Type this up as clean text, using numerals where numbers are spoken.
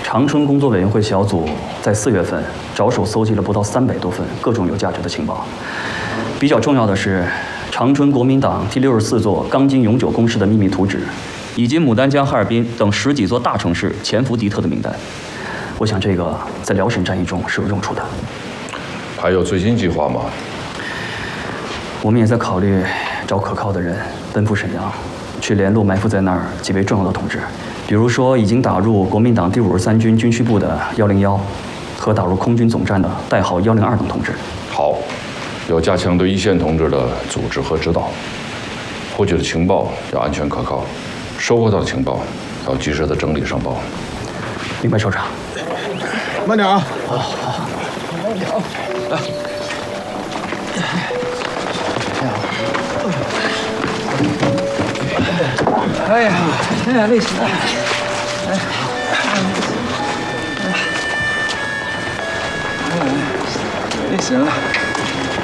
长春工作委员会小组在4月份着手搜集了不到300多份各种有价值的情报。比较重要的是，长春国民党第64座钢筋永久工事的秘密图纸，以及牡丹江、哈尔滨等10几座大城市潜伏敌特的名单。我想这个在辽沈战役中是有用处的。 还有最新计划吗？ 我们也在考虑找可靠的人奔赴沈阳，去联络埋伏在那儿几位重要的同志。 比如说，已经打入国民党第53军军需部的101，和打入空军总站的代号102等同志。 好，要加强对一线同志的组织和指导，获取的情报要安全可靠，收获到的情报要及时的整理上报。 明白，首长。 慢点啊！ 好，好，慢点啊！来。 哎呀，累死了！累死人了！